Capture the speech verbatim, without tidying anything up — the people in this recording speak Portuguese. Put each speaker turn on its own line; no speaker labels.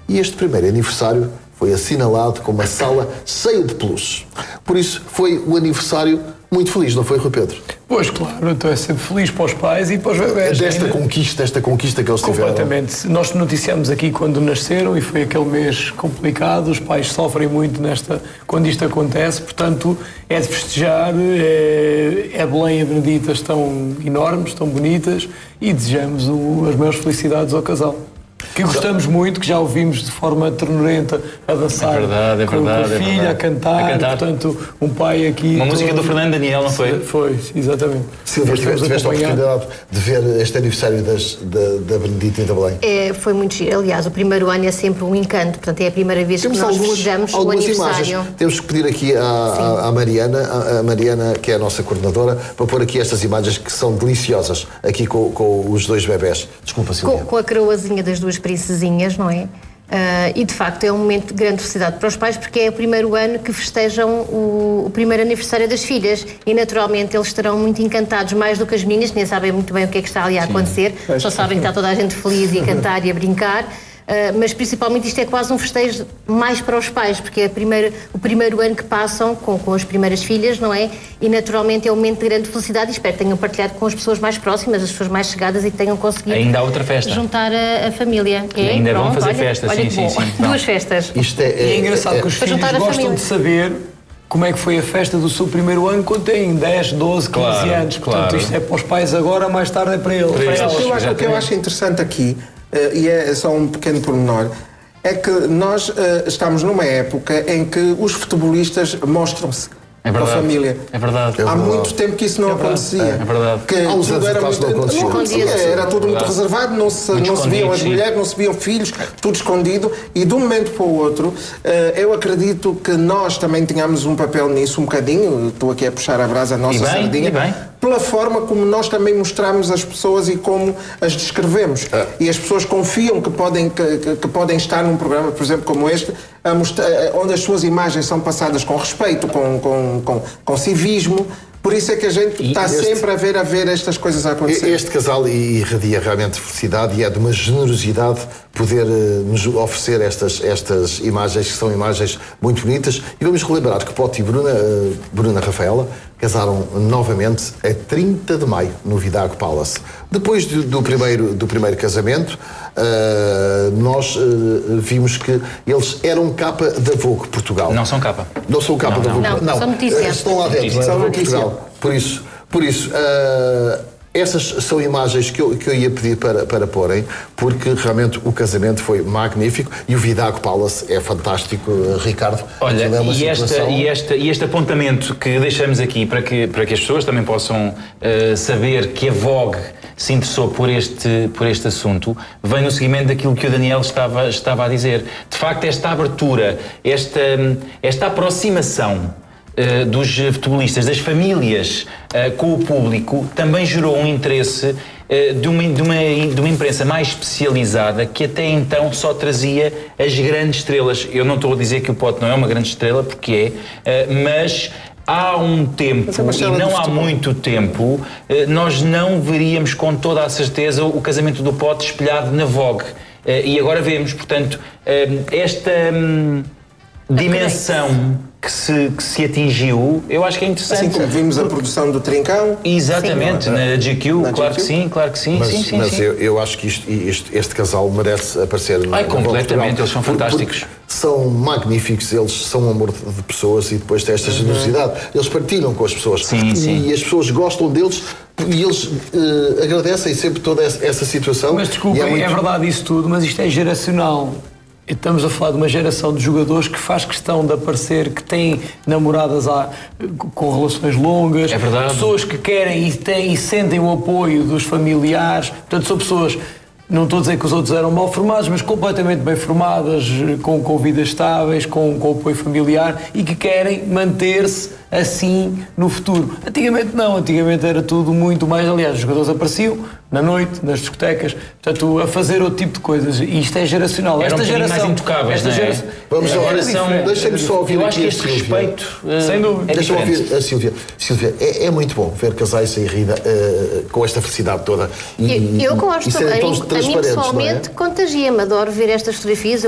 E este primeiro aniversário foi assinalado com uma sala cheia de peluches. Por isso, foi o aniversário muito feliz, não foi, Rui Pedro?
Pois, claro, então é sempre feliz para os pais e para os bebés.
Desta
ainda.
conquista, desta conquista que eles tiveram.
Completamente. Nós noticiamos aqui quando nasceram e foi aquele mês complicado, os pais sofrem muito nesta, quando isto acontece, portanto é de festejar, é, é Belém e a Benedita estão enormes, estão bonitas e desejamos o, as maiores felicidades ao casal. Que gostamos muito, que já ouvimos de forma ternurenta a dançar
é verdade, é
com,
verdade,
com a filha,
é verdade.
a, cantar,
a cantar,
portanto, um pai aqui...
Uma
todo...
música do Fernando Daniel, não foi?
Foi, exatamente.
Silvia, tiveste, tiveste a oportunidade de ver este aniversário das, da, da Benedita e da Belém?
É, foi muito giro. Aliás, o primeiro ano é sempre um encanto, portanto é a primeira vez
Temos
que nós
algumas,
festejamos
algumas
o aniversário.
Imagens. Temos que pedir aqui à, à, à Mariana, à, à Mariana, que é a nossa coordenadora, para pôr aqui estas imagens que são deliciosas, aqui com, com os dois bebés. Desculpa, Silvia.
Com, com a coroazinha das duas princesinhas, não é? Uh, e de facto é um momento de grande felicidade para os pais porque é o primeiro ano que festejam o, o primeiro aniversário das filhas e naturalmente eles estarão muito encantados, mais do que as meninas, que nem sabem muito bem o que é que está ali a acontecer. Sim. Só sabem que está toda a gente feliz e a cantar e a brincar. Uh, mas principalmente isto é quase um festejo mais para os pais, porque é a primeira, o primeiro ano que passam com, com as primeiras filhas, não é? E naturalmente é um momento de grande felicidade e espero que tenham partilhado com as pessoas mais próximas, as pessoas mais chegadas e que tenham conseguido
ainda há outra festa.
juntar a, a família.
E
é,
ainda
pronto,
vão fazer
olha,
festa,
olha
sim, sim,
sim,
sim.
Duas festas.
Isto é, é,
e é engraçado
é,
que os
para
filhos
juntar a
gostam
família.
de saber como é que foi a festa do seu primeiro ano quando têm dez, doze, quinze
Claro,
anos. Portanto,
claro.
isto é para os pais agora, mais tarde é para eles.
Para
Para
eles.
elas.
Eu acho, o que eu acho interessante aqui, uh, e é só um pequeno pormenor, é que nós uh, estamos numa época em que os futebolistas mostram-se
É
com a
verdade.
família.
É verdade.
Há muito tempo que isso não acontecia.
É verdade.
Que
Há uns
tudo
anos
era
atrás
muito,
não acontecia.
não acontecia. Era tudo muito
Verdade.
reservado, não se,
Muito
não se viam
escondido,
as
sim.
mulheres, não se viam filhos, tudo escondido. E de um momento para o outro, uh, eu acredito que nós também tínhamos um papel nisso, um bocadinho. Estou aqui a puxar a brasa, a nossa
E bem,
sardinha.
e bem.
Pela forma como nós também mostramos as pessoas e como as descrevemos.
Ah.
E as pessoas confiam que podem, que, que, que podem estar num programa, por exemplo, como este, a mostrar, onde as suas imagens são passadas com respeito, com, com, com, com civismo. Por isso é que a gente
E
está
este-
sempre a ver, a ver estas coisas a acontecer.
Este casal irradia realmente felicidade e é de uma generosidade poder uh, nos oferecer estas, estas imagens, que são imagens muito bonitas. E vamos relembrar que Pote e Bruna, uh, Bruna Rafaela casaram novamente a trinta de maio no Vidago Palace. Depois do, do, primeiro, do primeiro casamento, uh, nós uh, vimos que eles eram capa da Vogue Portugal.
Não são capa.
Não são capa
Não,
da
não.
Vogue.
Não, são notícias.
uh, Estão lá dentro,
Notícias.
não é?
São
Da
notícias.
Portugal. Por isso, por isso uh, essas são imagens que eu, que eu ia pedir para, para porem, porque realmente o casamento foi magnífico e o Vidago Palace é fantástico, uh, Ricardo.
Olha,
Aquilo é uma
e, esta,
situação-
e, esta, e este apontamento que deixamos aqui para que, para que as pessoas também possam uh, saber que a Vogue se interessou por este, por este assunto, vem no seguimento daquilo que o Daniel estava, estava a dizer. De facto, esta abertura, esta, esta aproximação uh, dos futebolistas, das famílias uh, com o público, também gerou um interesse uh, de, uma, de, uma, de uma imprensa mais especializada que até então só trazia as grandes estrelas. Eu não estou a dizer que o Pote não é uma grande estrela, porque é, uh, mas há um tempo,
Mas é uma
e
estrela
não
do
há
futebol.
muito tempo, eh, nós não veríamos com toda a certeza o casamento do Pote espelhado na Vogue. Eh, E agora vemos, portanto, eh, esta hum, dimensão que se, que se atingiu, eu acho que é interessante.
Assim como vimos a produção do Trincão.
Exatamente,
Sim.
na G Q,
Na
claro
G Q.
que sim, claro que sim,
Mas,
sim, sim,
mas
sim.
Eu, eu acho que isto, isto- este casal merece aparecer na
Ai,
na Vogue
completamente,
Portugal.
eles são
Por-
fantásticos.
porque São magníficos, eles são um amor de pessoas e depois têm esta generosidade. Eles partilham com as pessoas.
Sim,
e
sim.
as pessoas gostam deles e eles eh, agradecem sempre toda essa, essa situação.
Mas desculpem,
E
é,
muito-
verdade isso tudo, mas isto é geracional. Estamos a falar de uma geração de jogadores que faz questão de aparecer, que têm namoradas há, com relações longas.
É verdade.
Pessoas que querem e, têm, e sentem o apoio dos familiares. Portanto, são pessoas, não estou a dizer que os outros eram mal formados, mas completamente bem formadas, com, com vidas estáveis, com, com apoio familiar e que querem manter-se assim no futuro. Antigamente não, antigamente era tudo muito mais, aliás, os jogadores apareciam na noite, nas discotecas, portanto, a fazer outro tipo de coisas. E isto é geracional.
Eram
Esta
um bocadinho
geração,
mais intocáveis,
esta
não é?
geração,
Vamos
é
agora,
diferente.
deixem-me só ouvir
Eu
aqui
acho que
a
este
Silvia.
respeito eh,
Sem dúvida.
é
Deixa-me
diferente.
ouvir a Silvia. Silvia, é, é muito bom ver casais sem rida eh, com esta felicidade toda. E,
Eu, eu gosto,
e serem
a,
tão
mim- a mim
transparentes, não é?
pessoalmente contagia-me, adoro ver estas fotografias.